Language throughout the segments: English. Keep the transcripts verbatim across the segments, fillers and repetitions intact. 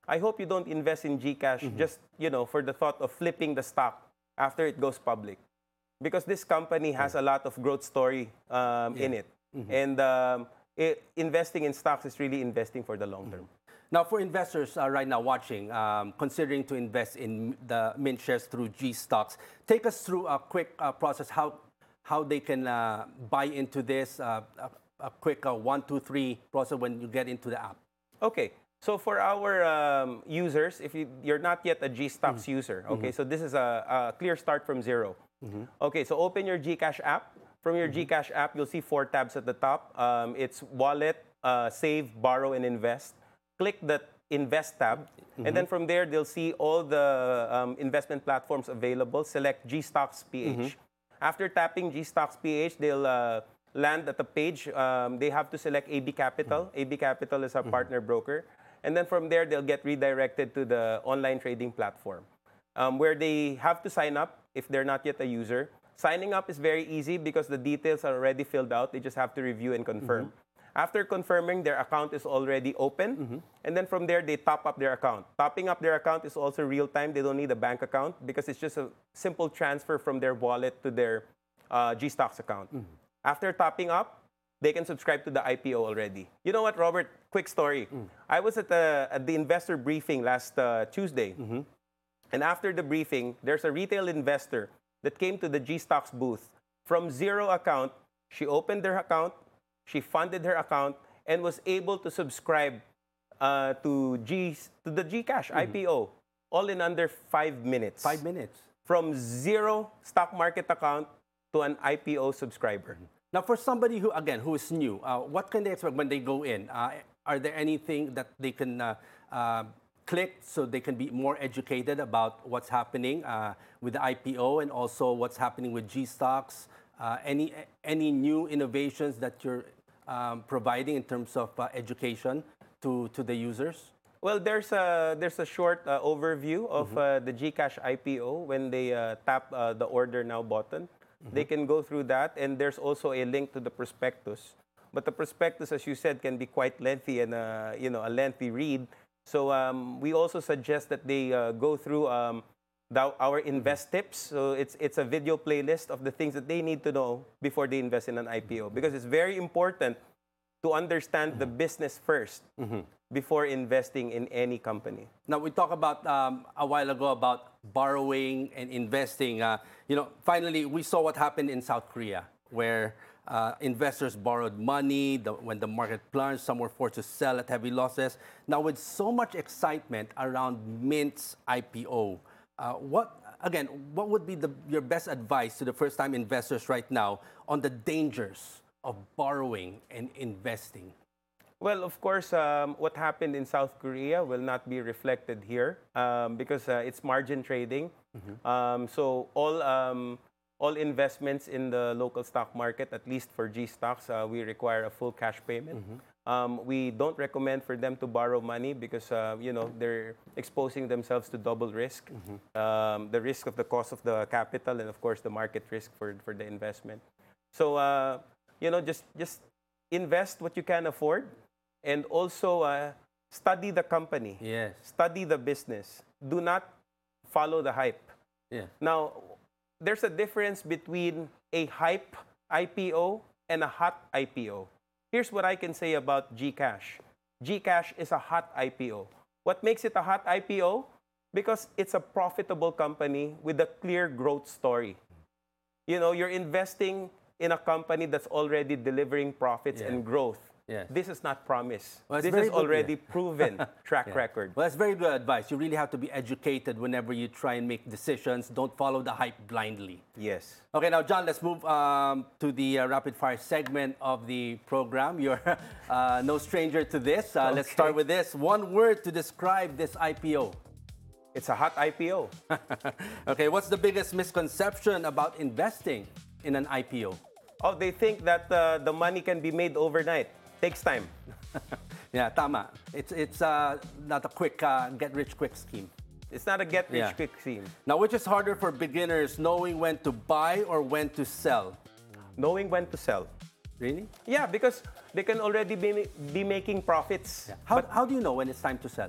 I hope you don't invest in GCash mm-hmm. just, you know, for the thought of flipping the stock after it goes public. Because this company has a lot of growth story um, yeah. in it. Mm-hmm. And um, it, investing in stocks is really investing for the long term. Mm-hmm. Now, for investors uh, right now watching, um, considering to invest in the Mint shares through G Stocks, take us through a quick uh, process, how, how they can uh, buy into this, uh, a, a quick uh, one, two, three process when you get into the app. Okay. So for our um, users, if you, you're not yet a G Stocks mm-hmm. user, okay, mm-hmm. so this is a, a clear start from zero. Mm-hmm. Okay, so open your GCash app. From your mm-hmm. GCash app, you'll see four tabs at the top. Um, it's Wallet, uh, Save, Borrow, and Invest. Click the Invest tab, mm-hmm. and then from there, they'll see all the um, investment platforms available. Select G Stocks P H. Mm-hmm. After tapping G Stocks P H, they'll uh, land at the page. Um, they have to select A B Capital. Mm-hmm. A B Capital is a mm-hmm. partner broker. And then from there, they'll get redirected to the online trading platform, um, where they have to sign up if they're not yet a user. Signing up is very easy because the details are already filled out. They just have to review and confirm. Mm-hmm. After confirming, their account is already open. Mm-hmm. And then from there, they top up their account. Topping up their account is also real-time. They don't need a bank account because it's just a simple transfer from their wallet to their uh, G Stocks account. Mm-hmm. After topping up, they can subscribe to the I P O already. You know what, Robert? Quick story. Mm. I was at the, at the investor briefing last uh, Tuesday. Mm-hmm. And after the briefing, there's a retail investor that came to the G Stocks booth. From zero account, she opened her account, she funded her account, and was able to subscribe uh, to, G, to the GCash mm-hmm. I P O, all in under five minutes. Five minutes. From zero stock market account to an I P O subscriber. Mm-hmm. Now, for somebody who, again, who is new, uh, what can they expect when they go in? Uh, are there anything that they can uh, uh, click so they can be more educated about what's happening uh, with the I P O and also what's happening with G Stocks? Uh, any, any new innovations that you're um, providing in terms of uh, education to, to the users? Well, there's a, there's a short uh, overview of mm-hmm. uh, the GCash I P O when they uh, tap uh, the Order Now button. Mm-hmm. They can go through that, and there's also a link to the prospectus. But the prospectus, as you said, can be quite lengthy and uh, you know, a lengthy read. So um, we also suggest that they uh, go through um, the, our Invest mm-hmm. Tips. So it's, it's a video playlist of the things that they need to know before they invest in an I P O. Because it's very important to understand mm-hmm. the business first mm-hmm. before investing in any company. Now, we talked about um, a while ago about borrowing and investing. Uh, you know, finally, we saw what happened in South Korea, where uh, investors borrowed money. The, when the market plunged, some were forced to sell at heavy losses. Now, with so much excitement around Mint's I P O, uh, what again, what would be the, your best advice to the first-time investors right now on the dangers of borrowing and investing? Well, of course, um, what happened in South Korea will not be reflected here um, because uh, it's margin trading. Mm-hmm. um, so all um, all investments in the local stock market, at least for G Stocks, uh, we require a full cash payment. Mm-hmm. um, we don't recommend for them to borrow money because uh, you know, they're exposing themselves to double risk, mm-hmm. um, the risk of the cost of the capital and of course the market risk for for the investment. So uh, you know, just just invest what you can afford. And also uh, study the company. Yes. Study the business. Do not follow the hype. Yeah. Now, there's a difference between a hype I P O and a hot I P O. Here's what I can say about GCash. GCash is a hot I P O. What makes it a hot I P O? Because it's a profitable company with a clear growth story. You know, you're investing in a company that's already delivering profits yeah. and growth. Yes. This is not promise. Well, this is good, already yeah. proven track yeah. record. Well, that's very good advice. You really have to be educated whenever you try and make decisions. Don't follow the hype blindly. Yes. Okay, now, John, let's move um, to the uh, rapid fire segment of the program. You're uh, no stranger to this. Uh, okay. Let's start with this. One word to describe this I P O. It's a hot I P O. Okay, what's the biggest misconception about investing in an I P O? Oh, they think that uh, the money can be made overnight. Takes time. Yeah, tama. It's it's uh, not a quick uh, get-rich-quick scheme. It's not a get-rich-quick yeah. scheme. Now, which is harder for beginners, knowing when to buy or when to sell? Knowing when to sell. Really? Yeah, because they can already be, be making profits. Yeah. How, how do you know when it's time to sell?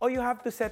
Oh, you have to set